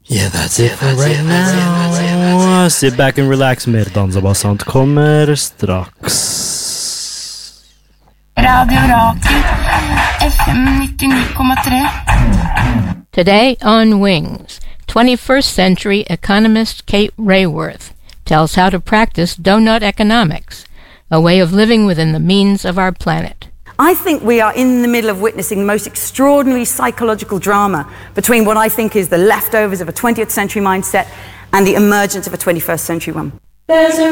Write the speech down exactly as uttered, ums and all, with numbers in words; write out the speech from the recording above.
Yeah, that's it for right now. Sit back and relax, mer dansabasant kommer strax. Radio Rakel, F M ninety-nine point three. Today on Wings, twenty-first century economist Kate Raworth tells how to practice donut economics, a way of living within the means of our planet. I think we are in the middle of witnessing the most extraordinary psychological drama between what I think is the leftovers of a twentieth century mindset and the emergence of a twenty-first century one. There's a